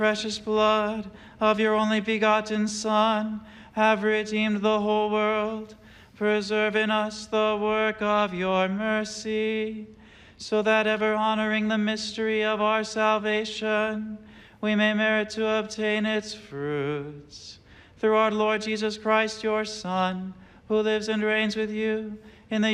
precious blood of your only begotten Son, have redeemed the whole world. Preserve in us the work of your mercy, so that ever honoring the mystery of our salvation, we may merit to obtain its fruits. Through our Lord Jesus Christ, your Son, who lives and reigns with you in the